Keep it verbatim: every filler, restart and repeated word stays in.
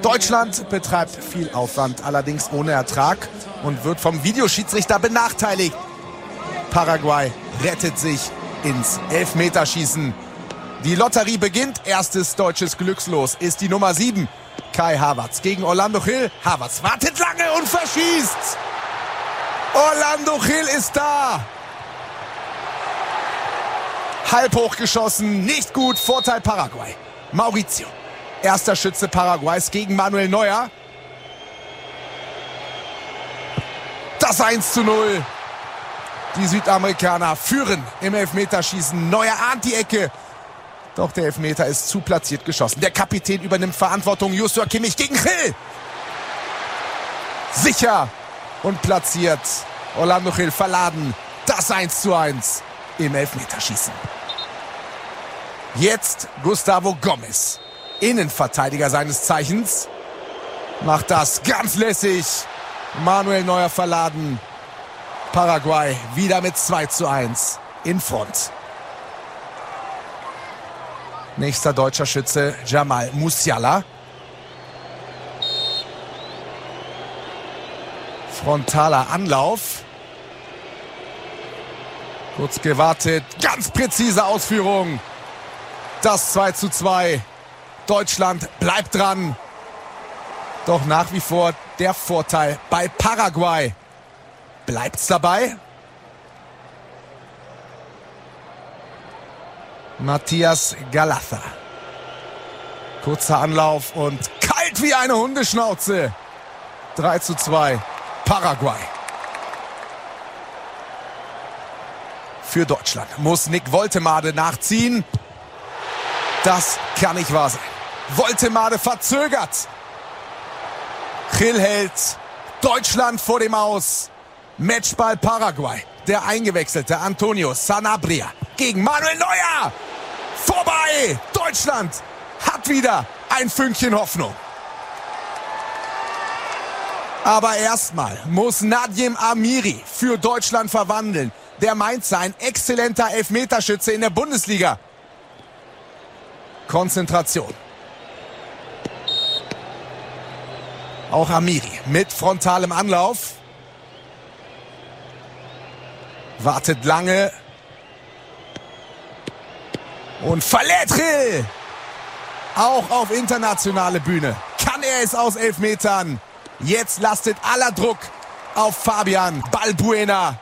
Deutschland betreibt viel Aufwand, allerdings ohne Ertrag und wird vom Videoschiedsrichter benachteiligt. Paraguay rettet sich ins Elfmeterschießen. Die Lotterie beginnt. Erstes deutsches Glückslos ist die Nummer sieben. Kai Havertz gegen Orlando Gil. Havertz wartet lange und verschießt. Orlando Gil ist da. Halb hoch geschossen, nicht gut. Vorteil Paraguay. Mauricio. Erster Schütze Paraguays gegen Manuel Neuer. Das eins zu null. Die Südamerikaner führen im Elfmeterschießen. Neuer ahnt die Ecke. Doch der Elfmeter ist zu platziert geschossen. Der Kapitän übernimmt Verantwortung. Joshua Kimmich gegen Gil. Sicher und platziert. Orlando Gil verladen. Das eins zu eins im Elfmeterschießen. Jetzt Gustavo Gomez. Innenverteidiger seines Zeichens. Macht das ganz lässig. Manuel Neuer verladen. Paraguay wieder mit zwei zu eins in Front. Nächster deutscher Schütze Jamal Musiala. Frontaler Anlauf. Kurz gewartet. Ganz präzise Ausführung. Das zwei zu zwei. Deutschland bleibt dran. Doch nach wie vor der Vorteil bei Paraguay. Bleibt's dabei? Matthias Galatha. Kurzer Anlauf und kalt wie eine Hundeschnauze. drei zu zwei. Paraguay. Für Deutschland muss Nick Woltemade nachziehen. Das kann nicht wahr sein. Woltemade verzögert. Gil hält. Deutschland vor dem Aus. Matchball Paraguay. Der eingewechselte Antonio Sanabria gegen Manuel Neuer. Vorbei. Deutschland hat wieder ein Fünkchen Hoffnung. Aber erstmal muss Nadjem Amiri für Deutschland verwandeln. Der Mainzer, ein exzellenter Elfmeterschütze in der Bundesliga. Konzentration. Auch Amiri mit frontalem Anlauf. Wartet lange. Und verlädt Gil. Auch auf internationale Bühne kann er es aus Elfmetern. Jetzt lastet aller Druck auf Fabian Balbuena.